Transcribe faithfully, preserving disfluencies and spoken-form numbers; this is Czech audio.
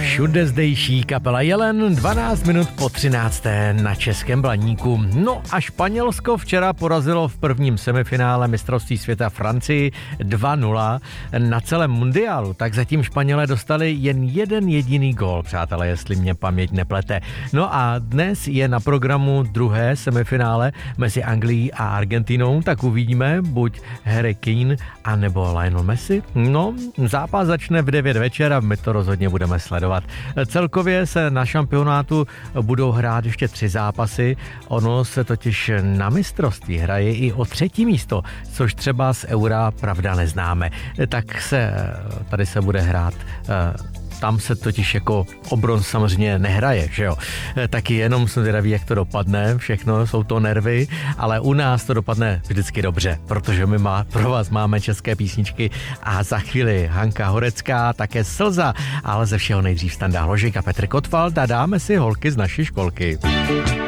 Všude zdejší kapela Jelen, dvanáct minut po třinácté na Českém Blaníku. No a Španělsko včera porazilo v prvním semifinále mistrovství světa Francii dva nula. Na celém mundiálu tak zatím Španělé dostali jen jeden jediný gól, přátelé, jestli mě paměť neplete. No a dnes je na programu druhé semifinále mezi Anglií a Argentinou, tak uvidíme buď Harry Kane a nebo Lionel Messi. No, zápas začne v devět večer a my to rozhodně budeme sledovat. Celkově se na šampionátu budou hrát ještě tři zápasy. Ono se totiž na mistrovství hraje i o třetí místo, což třeba z Eura pravda neznáme. Tak se tady se bude hrát tam se totiž jako o bronz samozřejmě nehraje, že jo. Taky jenom jsem zvědavý, jak to dopadne, všechno jsou to nervy, ale u nás to dopadne vždycky dobře, protože my má, pro vás máme české písničky a za chvíli Hanka Horecká, také Slza, ale ze všeho nejdřív Standa Hložek a Petr Kotwald a dáme si holky z naší školky.